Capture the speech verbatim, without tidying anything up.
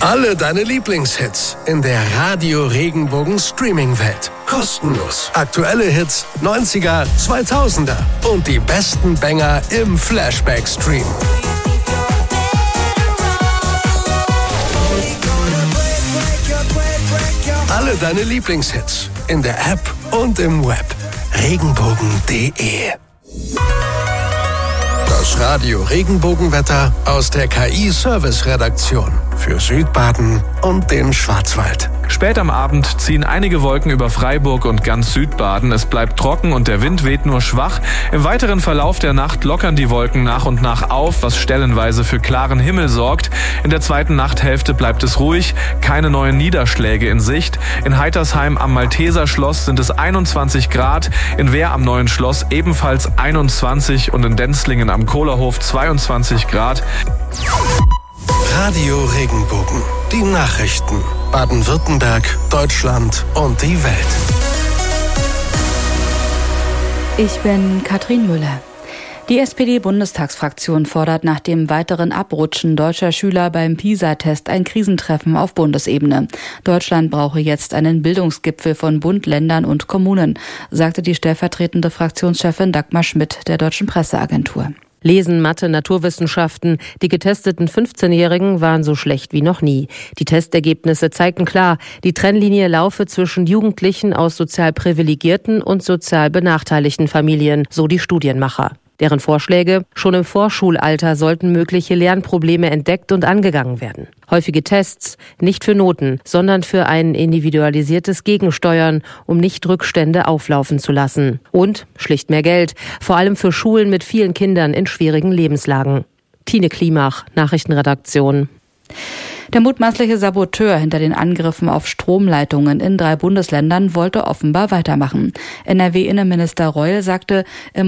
Alle deine Lieblingshits in der Radio Regenbogen Streaming-Welt. Kostenlos. Aktuelle Hits, neunziger, zweitausender und die besten Banger im Flashback-Stream. Alle deine Lieblingshits in der App und im Web. Regenbogen punkt de. Das Radio Regenbogenwetter aus der K I-Service-Redaktion für Südbaden und den Schwarzwald. Spät am Abend ziehen einige Wolken über Freiburg und ganz Südbaden. Es bleibt trocken und der Wind weht nur schwach. Im weiteren Verlauf der Nacht lockern die Wolken nach und nach auf, was stellenweise für klaren Himmel sorgt. In der zweiten Nachthälfte bleibt es ruhig, keine neuen Niederschläge in Sicht. In Heitersheim am Malteser Schloss sind es einundzwanzig Grad, in Wehr am Neuen Schloss ebenfalls einundzwanzig und in Denzlingen am Kohlerhof zweiundzwanzig Grad. Radio Regenbogen. Die Nachrichten. Baden-Württemberg, Deutschland und die Welt. Ich bin Katrin Müller. Die S P D-Bundestagsfraktion fordert nach dem weiteren Abrutschen deutscher Schüler beim PISA-Test ein Krisentreffen auf Bundesebene. Deutschland brauche jetzt einen Bildungsgipfel von Bund, Ländern und Kommunen, sagte die stellvertretende Fraktionschefin Dagmar Schmidt der Deutschen Presseagentur. Lesen, Mathe, Naturwissenschaften. Die getesteten fünfzehnjährigen waren so schlecht wie noch nie. Die Testergebnisse zeigten klar, die Trennlinie laufe zwischen Jugendlichen aus sozial privilegierten und sozial benachteiligten Familien, so die Studienmacher. Deren Vorschläge: schon im Vorschulalter sollten mögliche Lernprobleme entdeckt und angegangen werden. Häufige Tests, nicht für Noten, sondern für ein individualisiertes Gegensteuern, um nicht Rückstände auflaufen zu lassen. Und schlicht mehr Geld, vor allem für Schulen mit vielen Kindern in schwierigen Lebenslagen. Tine Klimach, Nachrichtenredaktion. Der mutmaßliche Saboteur hinter den Angriffen auf Stromleitungen in drei Bundesländern wollte offenbar weitermachen. N R W-Innenminister Reul sagte, im